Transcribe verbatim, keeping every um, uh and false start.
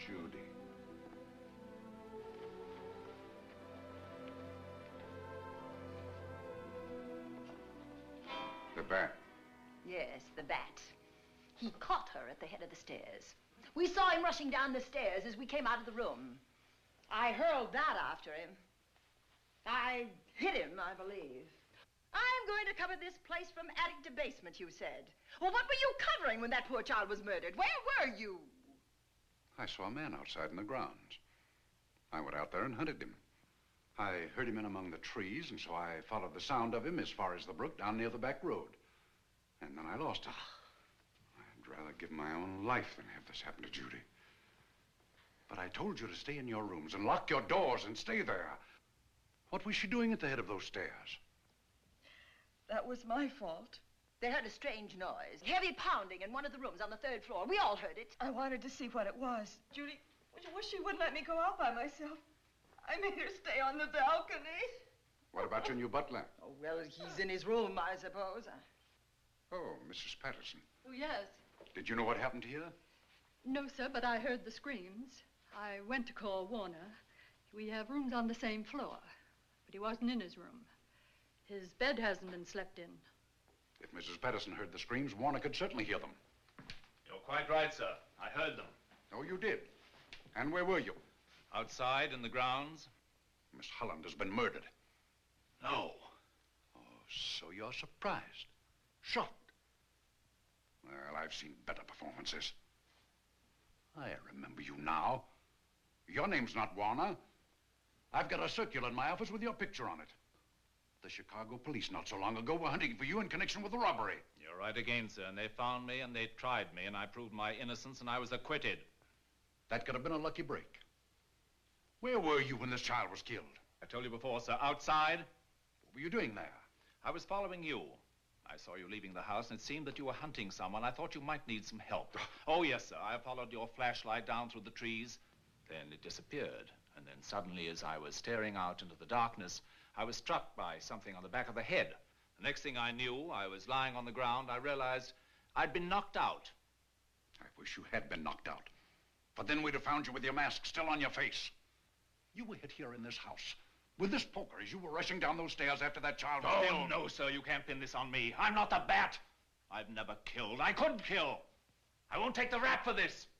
Judy. The bat. Yes, the bat. He caught her at the head of the stairs. We saw him rushing down the stairs as we came out of the room. I hurled that after him. I hit him, I believe. I'm going to cover this place from attic to basement, you said. Well, what were you covering when that poor child was murdered? Where were you? I saw a man outside in the grounds. I went out there and hunted him. I heard him in among the trees, and so I followed the sound of him as far as the brook down near the back road. And then I lost him. I'd rather give my own life than have this happen to Judy. But I told you to stay in your rooms and lock your doors and stay there. What was she doing at the head of those stairs? That was my fault. They heard a strange noise, heavy pounding in one of the rooms on the third floor. We all heard it. I wanted to see what it was. Judy, I wish she wouldn't let me go out by myself. I made her stay on the balcony. What about your new butler? Oh, well, he's in his room, I suppose. Oh, Missus Patterson. Oh, yes. Did you know what happened here? No, sir, but I heard the screams. I went to call Warner. We have rooms on the same floor, but he wasn't in his room. His bed hasn't been slept in. If Missus Patterson heard the screams, Warner could certainly hear them. You're quite right, sir. I heard them. Oh, you did? And where were you? Outside in the grounds. Miss Holland has been murdered. No. Oh, so you're surprised. Shocked. Well, I've seen better performances. I remember you now. Your name's not Warner. I've got a circular in my office with your picture on it. The Chicago police not so long ago were hunting for you in connection with the robbery. You're right again, sir. And they found me and they tried me and I proved my innocence and I was acquitted. That could have been a lucky break. Where were you when this child was killed? I told you before, sir. Outside. What were you doing there? I was following you. I saw you leaving the house and it seemed that you were hunting someone. I thought you might need some help. Oh, yes, sir. I followed your flashlight down through the trees. Then it disappeared. And then suddenly, as I was staring out into the darkness, I was struck by something on the back of the head. The next thing I knew, I was lying on the ground. I realized I'd been knocked out. I wish you had been knocked out. But then we'd have found you with your mask still on your face. You were hit here in this house with this poker as you were rushing down those stairs after that child was Oh, killed. no, sir. You can't pin this on me. I'm not the bat. I've never killed. I couldn't kill. I won't take the rap for this.